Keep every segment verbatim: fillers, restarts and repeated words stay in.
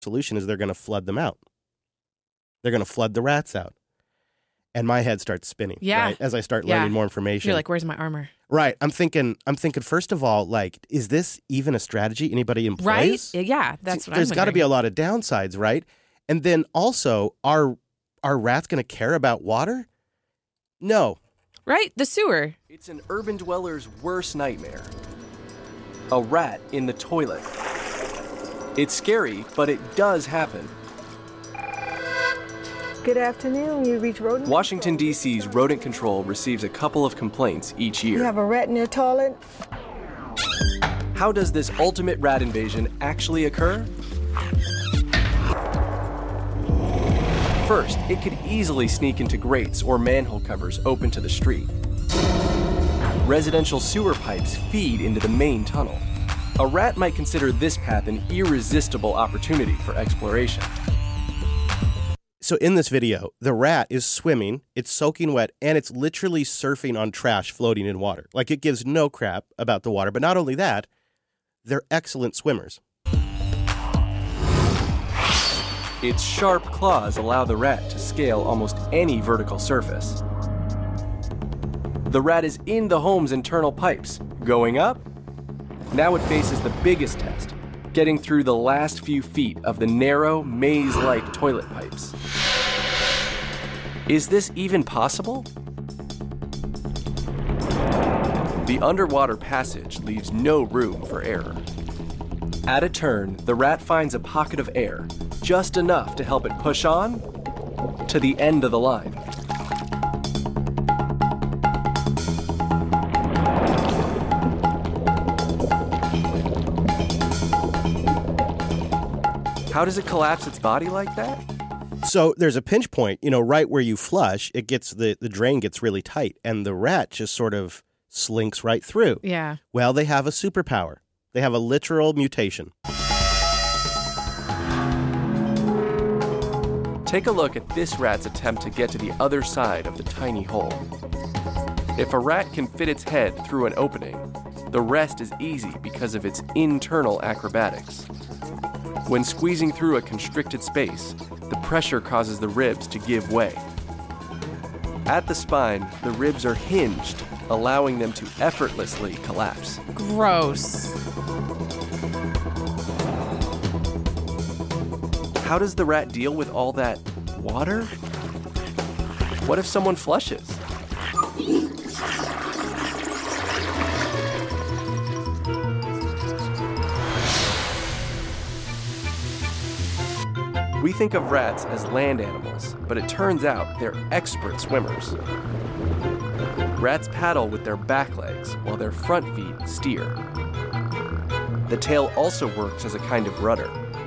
solution is they're going to flood them out. They're going to flood the rats out. And my head starts spinning, yeah. right? As I start yeah. learning more information. You're like, where's my armor? Right. I'm thinking, I'm thinking, first of all, like, is this even a strategy anybody employs? Right? Yeah, that's what There's I'm got to wondering. be a lot of downsides, right? And then also, are, are rats going to care about water? No. Right? The sewer. It's an urban dweller's worst nightmare. A rat in the toilet. It's scary, but it does happen. Good afternoon. You reach rodent Washington, D C's rodent control receives a couple of complaints each year. You have a rat in your toilet? How does this ultimate rat invasion actually occur? First, it could easily sneak into grates or manhole covers open to the street. Residential sewer pipes feed into the main tunnel. A rat might consider this path an irresistible opportunity for exploration. So in this video, the rat is swimming, it's soaking wet, and it's literally surfing on trash floating in water. Like, it gives no crap about the water. But not only that, they're excellent swimmers. Its sharp claws allow the rat to scale almost any vertical surface. The rat is in the home's internal pipes. Going up? Now it faces the biggest test, getting through the last few feet of the narrow, maze-like toilet pipes. Is this even possible? The underwater passage leaves no room for error. At a turn, the rat finds a pocket of air, just enough to help it push on to the end of the line. How does it collapse its body like that? So there's a pinch point, you know, right where you flush, it gets the, the drain gets really tight, and the rat just sort of slinks right through. Yeah. Well, they have a superpower. They have a literal mutation. Take a look at this rat's attempt to get to the other side of the tiny hole. If a rat can fit its head through an opening, the rest is easy because of its internal acrobatics. When squeezing through a constricted space, the pressure causes the ribs to give way. At the spine, the ribs are hinged, allowing them to effortlessly collapse. Gross. How does the rat deal with all that water? What if someone flushes? We think of rats as land animals, but it turns out they're expert swimmers. Rats paddle with their back legs while their front feet steer. The tail also works as a kind of rudder.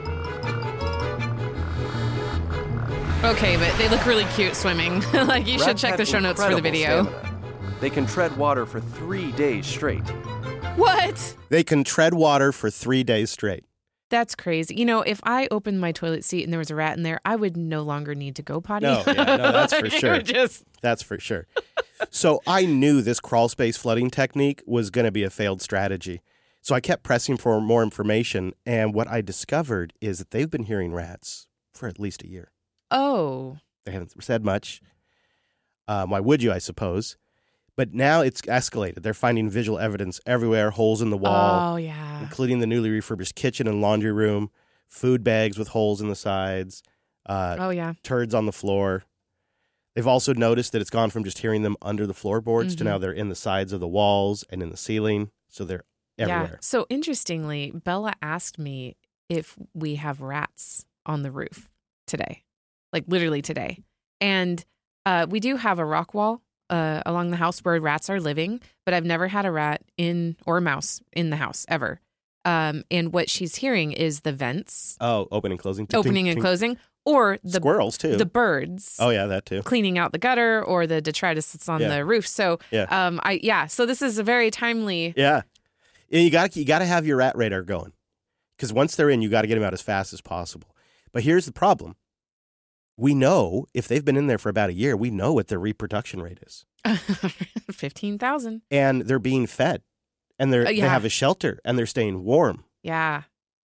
Okay, but they look really cute swimming. Like, you should Rats check have the show notes for the incredible video. stamina. They can tread water for three days straight. What? They can tread water for three days straight. That's crazy. You know, if I opened my toilet seat and there was a rat in there, I would no longer need to go potty. No, yeah, no, that's for It sure. would just... That's for sure. So I knew this crawl space flooding technique was going to be a failed strategy. So I kept pressing for more information, and what I discovered is that they've been hearing rats for at least a year. Oh. They haven't said much. Um, why would you, I suppose? But now it's escalated. They're finding visual evidence everywhere, holes in the wall, Oh, yeah. including the newly refurbished kitchen and laundry room, food bags with holes in the sides, uh, Oh, yeah. turds on the floor. They've also noticed that it's gone from just hearing them under the floorboards to Mhm. now they're in the sides of the walls and in the ceiling. So they're everywhere. Yeah. So interestingly, Bella asked me if we have rats on the roof today, like literally today. And uh, we do have a rock wall uh, along the house where rats are living, but I've never had a rat in or a mouse in the house ever. Um, and what she's hearing is the vents Oh, opening and closing. opening and closing, or the Squirrels, too. the birds. Oh, yeah, that too. Cleaning out the gutter, or the detritus that's on Yeah. the roof. So, Yeah. um, I yeah. So this is a very timely. Yeah. And you got you got to have your rat radar going, because once they're in, you got to get them out as fast as possible. But here's the problem: we know if they've been in there for about a year, we know what their reproduction rate is, Fifteen thousand. and they're being fed, and they're Uh, they yeah. have a shelter, and they're staying warm. Yeah.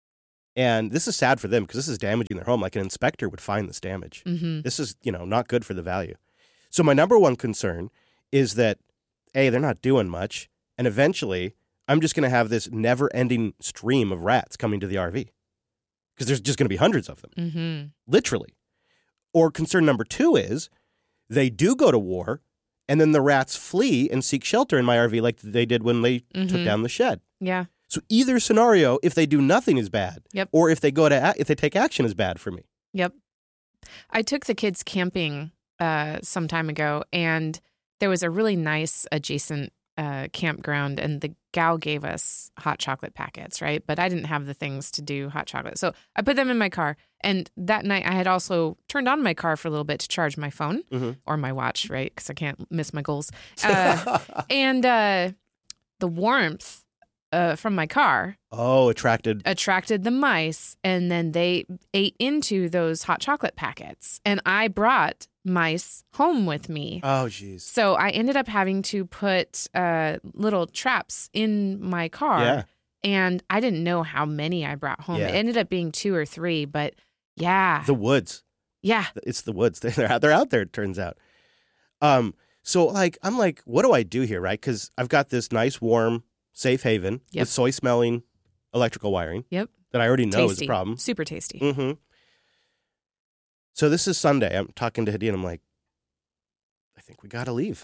And this is sad for them because this is damaging their home. Like an inspector would find this damage. Mm-hmm. This is, you know, not good for the value. So my number one concern is that, A, they're not doing much. And eventually, I'm just going to have this never-ending stream of rats coming to the R V. Because there's just going to be hundreds of them. Mm-hmm. Literally. Or concern number two is they do go to war, and then the rats flee and seek shelter in my R V like they did when they Mm-hmm. took down the shed. Yeah. So either scenario, if they do nothing, is bad. Yep. Or if they go to a- if they take action, is bad for me. Yep. I took the kids camping uh, some time ago, and there was a really nice adjacent uh, campground, and the gal gave us hot chocolate packets, right? But I didn't have the things to do hot chocolate. So I put them in my car. And that night, I had also turned on my car for a little bit to charge my phone Mm-hmm. or my watch, right? Because I can't miss my goals. Uh, and uh, the warmth uh, from my car Oh, attracted. attracted the mice, and then they ate into those hot chocolate packets. And I brought mice home with me. Oh, jeez. So I ended up having to put uh, little traps in my car. Yeah. And I didn't know how many I brought home. Yeah. It ended up being two or three, but yeah. The woods. yeah. It's the woods. They're out, they're out there, it turns out. Um. So, like, I'm like, what do I do here, right? Because I've got this nice, warm, safe haven Yep. with soy-smelling electrical wiring Yep. that I already know is Tasty. a problem. Super tasty. Mm-hmm. So this is Sunday. I'm talking to Hadi, and I'm like, I think we got to leave.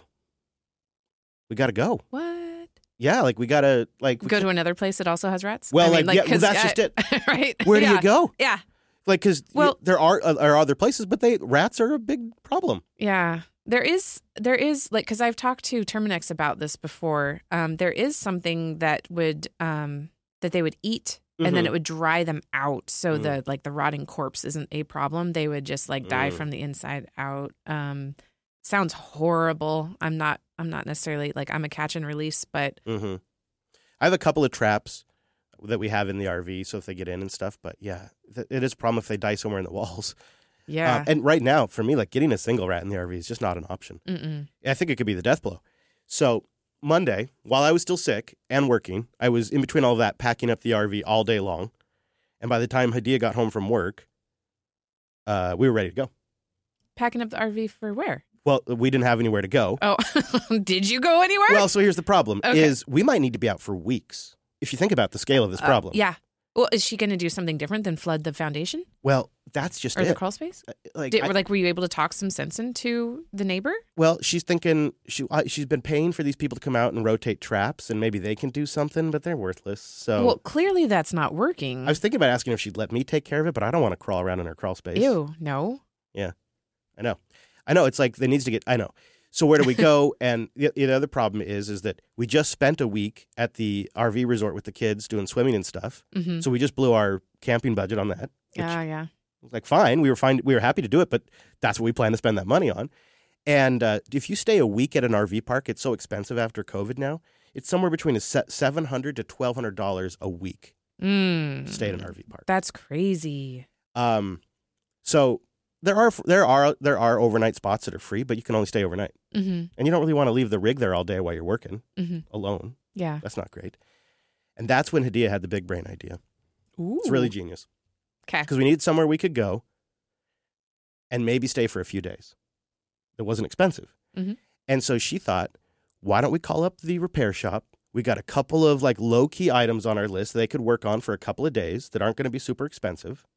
We got to go. What? Yeah, like, we got to, like... we Go can't- to another place that also has rats? Well, I mean, like, yeah, well, 'cause that's I- just it. right? Where do yeah. you go? Yeah. Like, because Well- there are uh, are other places, but they rats are a big problem. Yeah. There is, there is like, because I've talked to Terminex about this before. Um, there is something that would, um, that they would eat, and then Mhm. it would dry them out, so Mm. the like the rotting corpse isn't a problem. They would just like die Mm. from the inside out. Um, sounds horrible. I'm not, I'm not necessarily like I'm a catch and release, but Mm-hmm. I have a couple of traps that we have in the R V, so if they get in and stuff. But yeah, th- it is a problem if they die somewhere in the walls. yeah. Uh, and right now, for me, like getting a single rat in the R V is just not an option. Mm-mm. I think it could be the death blow. So Monday, while I was still sick and working, I was in between all of that packing up the R V all day long. And by the time Hadia got home from work, uh, we were ready to go. Packing up the R V for where? Well, we didn't have anywhere to go. Oh, did you go anywhere? Well, so here's the problem: Okay. is we might need to be out for weeks. If you think about the scale of this Uh, problem. yeah. Well, is she going to do something different than flood the foundation Well, that's just or it. the crawl space? Like, Did, I- like, were you able to talk some sense into the neighbor? well, she's thinking she uh, she's been paying for these people to come out and rotate traps, and maybe they can do something, but they're worthless. So Well, clearly that's not working. I was thinking about asking her if she'd let me take care of it, but I don't want to crawl around in her crawl space. Ew, no. I know, I know. It's like they needs to get. I know. So where do we go? And the, the other problem is, is that we just spent a week at the R V resort with the kids doing swimming and stuff. Mm-hmm. So we just blew our camping budget on that. Which Yeah, yeah. was like fine. We were fine. We were happy to do it, but that's what we plan to spend that money on. And uh, if you stay a week at an R V park, it's so expensive after COVID now. It's somewhere between a se- seven hundred to twelve hundred dollars a week Mm. to stay at an R V park. That's crazy. Um, so there are there are there are overnight spots that are free, but you can only stay overnight, Mm-hmm. and you don't really want to leave the rig there all day while you're working Mm-hmm. alone. Yeah. That's not great. And that's when Hadia had the big brain idea. Ooh. It's really genius Okay. because we needed somewhere we could go and maybe stay for a few days. It wasn't expensive, Mhm. and so she thought, why don't we call up the repair shop? We got a couple of like low key items on our list that they could work on for a couple of days that aren't going to be super expensive.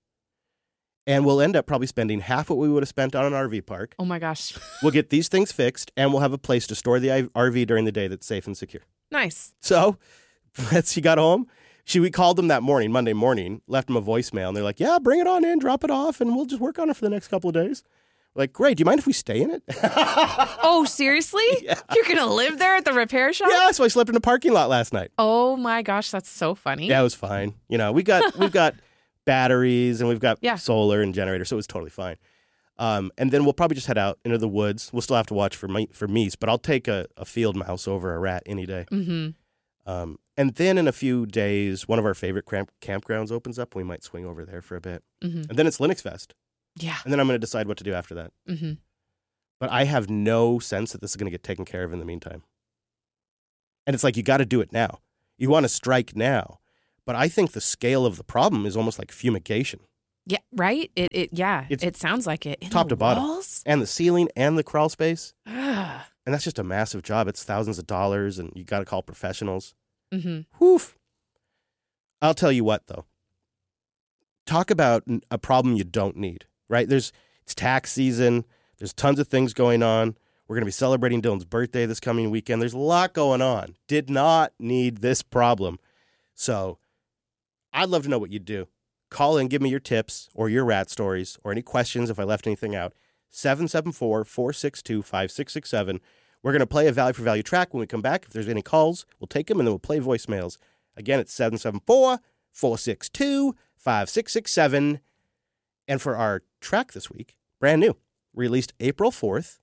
And we'll end up probably spending half what we would have spent on an R V park. Oh my gosh. We'll get these things fixed, and we'll have a place to store the I- R V during the day that's safe and secure. Nice. So, as she got home, she we called them that morning, Monday morning, left them a voicemail, and they're like, "Yeah, bring it on in, drop it off, and we'll just work on it for the next couple of days." We're like, great. Do you mind if we stay in it? Oh, seriously? Yeah. You're going to live there at the repair shop? Yeah, so I slept in the parking lot last night. Oh my gosh, that's so funny. Yeah, it was fine. You know, we got we've got batteries and we've got Yeah. solar and generator, so it was totally fine. Um, and then we'll probably just head out into the woods. We'll still have to watch for mi- for meese, but I'll take a, a field mouse over a rat any day. Mm-hmm. Um, and then in a few days, one of our favorite camp- campgrounds opens up. We might swing over there for a bit. Mm-hmm. And then it's Linux Fest. Yeah. And then I'm going to decide what to do after that. Mm-hmm. But I have no sense that this is going to get taken care of in the meantime. And it's like, you got to do it now. You want to strike now. But I think the scale of the problem is almost like fumigation. Yeah, right? It it yeah, It's it sounds like it. In top the to bottom. walls? And the ceiling and the crawl space. Ugh. And that's just a massive job. It's thousands of dollars, and you got to call professionals. Mhm. Woof. I'll tell you what, though. Talk about n- a problem you don't need, right? There's It's tax season. There's tons of things going on. We're going to be celebrating Dylan's birthday this coming weekend. There's a lot going on. Did not need this problem. So I'd love to know what you do. Call in, give me your tips or your rat stories or any questions if I left anything out. seven seven four, four six two, five six six seven. We're going to play a value for value track when we come back. If there's any calls, we'll take them, and then we'll play voicemails. Again, it's seven seven four, four six two, five six six seven. And for our track this week, brand new, released April fourth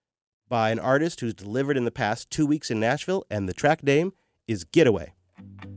by an artist who's delivered in the past two weeks in Nashville, and the track name is Getaway.